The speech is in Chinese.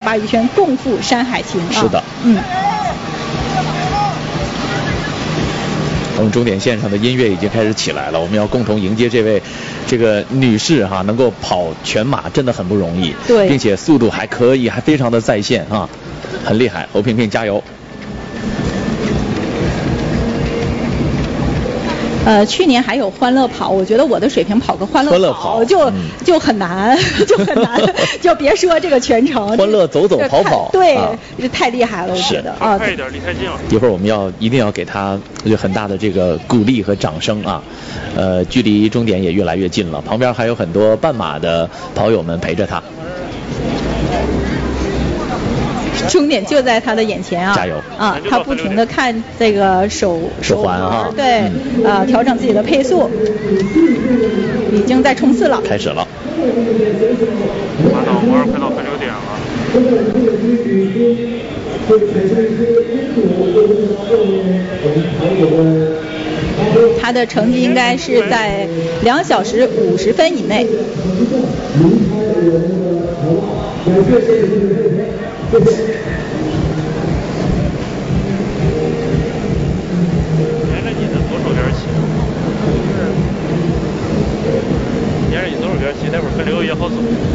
话语权共赴山海情啊。 是的，我们终点线上的音乐已经开始起来了，我们要共同迎接这个女士哈，能够跑全马真的很不容易， 对， 并且速度还可以，还非常的在线啊，很厉害，侯萍萍加油！ 去年还有欢乐跑，我觉得我的水平跑个欢乐跑就很难，就很难，就别说这个全程。 欢乐走走跑跑， 对，这太厉害了，我觉得啊。 快一点，离太近了。 一会儿我们一定要给他很大的这个鼓励和掌声啊！距离终点也越来越近了，旁边还有很多半马的跑友们陪着他。 终点就在他的眼前啊！ 加油！ 啊，他不停地看这个手环啊， 对，调整自己的配速，已经在冲刺了。 开始了。 马导摩尔快到分流点了。 他的成绩应该是在2小时50分以内。 沿着你的左手边骑，沿着你左手边骑，待会儿分流也好走。